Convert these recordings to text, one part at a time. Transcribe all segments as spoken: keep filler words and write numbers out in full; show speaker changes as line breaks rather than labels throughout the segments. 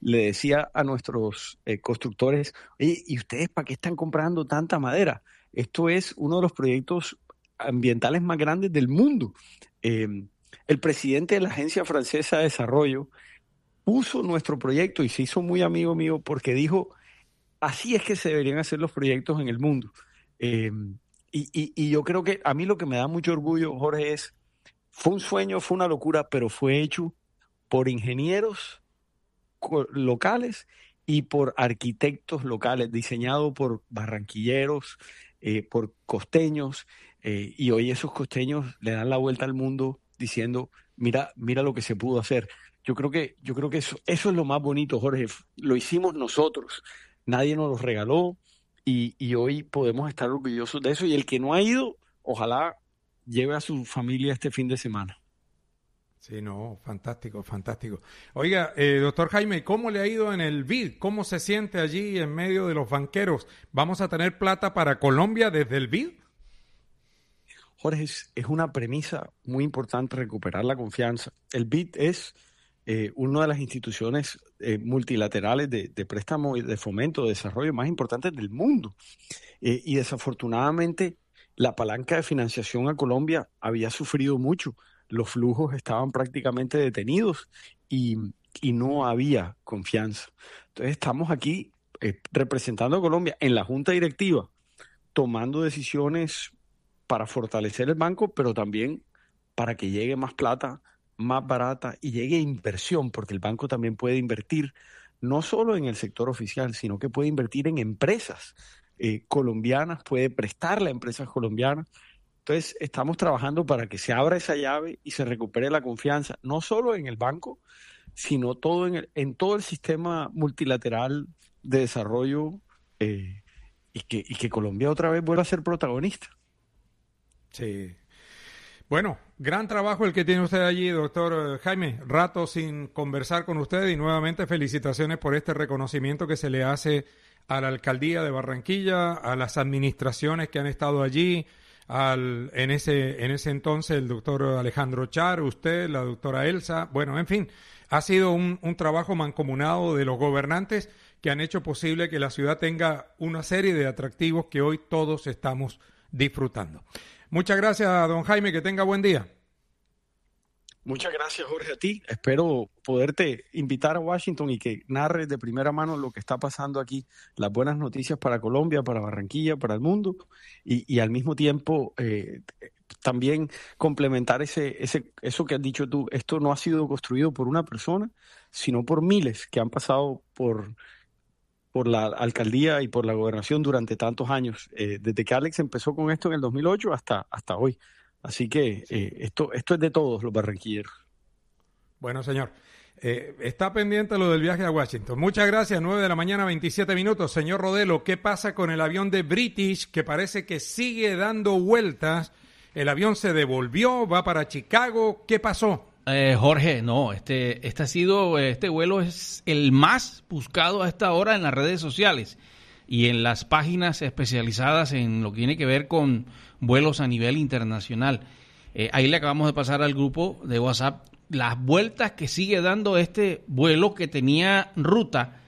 le decía a nuestros eh, constructores, oye, ¿y ustedes para qué están comprando tanta madera? Esto es uno de los proyectos ambientales más grandes del mundo. Eh, el presidente de la Agencia Francesa de Desarrollo puso nuestro proyecto y se hizo muy amigo mío porque dijo, así es que se deberían hacer los proyectos en el mundo. Eh, y, y, y yo creo que a mí lo que me da mucho orgullo, Jorge, es, fue un sueño, fue una locura, pero fue hecho por ingenieros co- locales y por arquitectos locales, diseñado por barranquilleros, eh, por costeños, eh, y hoy esos costeños le dan la vuelta al mundo diciendo, mira, mira lo que se pudo hacer. Yo creo que, yo creo que eso, eso es lo más bonito, Jorge. Lo hicimos nosotros, nadie nos lo regaló y, y hoy podemos estar orgullosos de eso. Y el que no ha ido, ojalá lleve a su familia este fin de semana.
Sí, no, fantástico, fantástico. Oiga, eh, doctor Jaime, ¿cómo le ha ido en el B I D? ¿Cómo se siente allí en medio de los banqueros? ¿Vamos a tener plata para Colombia desde el B I D?
Jorge, es, es una premisa muy importante recuperar la confianza. El B I D es eh, una de las instituciones eh, multilaterales de, de préstamo y de fomento, de desarrollo más importantes del mundo. Eh, y desafortunadamente la palanca de financiación a Colombia había sufrido mucho. Los flujos estaban prácticamente detenidos y, y no había confianza. Entonces estamos aquí eh, representando a Colombia en la junta directiva, tomando decisiones para fortalecer el banco, pero también para que llegue más plata, más barata y llegue inversión, porque el banco también puede invertir no solo en el sector oficial, sino que puede invertir en empresas eh, colombianas, puede prestarle a empresas colombianas. Entonces, estamos trabajando para que se abra esa llave y se recupere la confianza, no solo en el banco, sino todo en, el, en todo el sistema multilateral de desarrollo eh, y, que, y que Colombia otra vez vuelva a ser protagonista.
Sí. Bueno, gran trabajo el que tiene usted allí, doctor Jaime. Rato sin conversar con usted y nuevamente felicitaciones por este reconocimiento que se le hace a la alcaldía de Barranquilla, a las administraciones que han estado allí, al en ese en ese entonces el doctor Alejandro Char, usted, la doctora Elsa. Bueno, en fin, ha sido un, un trabajo mancomunado de los gobernantes que han hecho posible que la ciudad tenga una serie de atractivos que hoy todos estamos disfrutando. Muchas gracias, don Jaime, que tenga buen día.
Muchas gracias, Jorge, a ti. Espero poderte invitar a Washington y que narres de primera mano lo que está pasando aquí, las buenas noticias para Colombia, para Barranquilla, para el mundo, y, y al mismo tiempo eh, también complementar ese, ese, eso que has dicho tú. Esto no ha sido construido por una persona, sino por miles que han pasado por, por la alcaldía y por la gobernación durante tantos años, eh, desde que Alex empezó con esto en el dos mil ocho hasta, hasta hoy. Así que eh, esto, esto es de todos los barranquilleros.
Bueno, señor, eh, está pendiente lo del viaje a Washington. Muchas gracias, nueve de la mañana, veintisiete minutos. Señor Rodelo, ¿qué pasa con el avión de British que parece que sigue dando vueltas? El avión se devolvió, va para Chicago. ¿Qué pasó?
Eh, Jorge, no, este, este ha sido, este vuelo es el más buscado a esta hora en las redes sociales y en las páginas especializadas en lo que tiene que ver con vuelos a nivel internacional. Eh, ahí le acabamos de pasar al grupo de WhatsApp las vueltas que sigue dando este vuelo que tenía ruta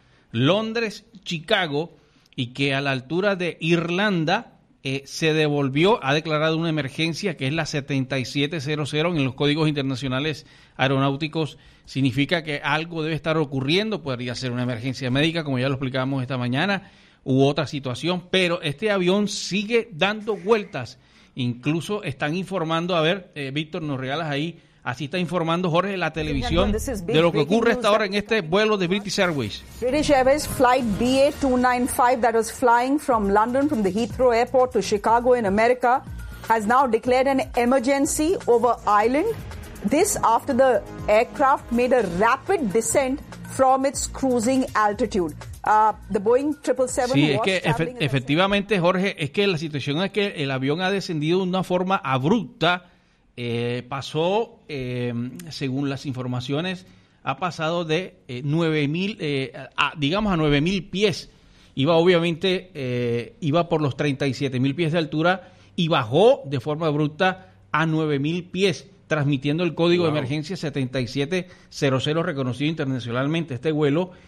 Londres-Chicago y que a la altura de Irlanda eh, se devolvió, ha declarado una emergencia que es la setenta y siete cero cero en los códigos internacionales aeronáuticos. Significa que algo debe estar ocurriendo, podría ser una emergencia médica, como ya lo explicábamos esta mañana, u otra situación, pero este avión sigue dando vueltas. Incluso están informando, a ver, eh, Víctor, nos regalas ahí, así está informando Jorge la televisión de lo que ocurre hasta ahora en este vuelo de British Airways.
British Airways flight B A two ninety-five that was flying from London from the Heathrow Airport to Chicago in America has now declared an emergency over Ireland. This after the aircraft made a rapid descent from its cruising altitude. Uh, the Boeing triple seven
Sí, es que efe- efectivamente, Jorge, es que la situación es que el avión ha descendido de una forma abrupta. Eh, pasó, eh, según las informaciones, ha pasado de eh, nueve mil, eh, a, digamos a nueve mil pies. Iba obviamente, eh, iba por los treinta y siete mil pies de altura y bajó de forma abrupta a nueve mil pies, transmitiendo el código wow. de emergencia setenta y siete cero cero reconocido internacionalmente. Este vuelo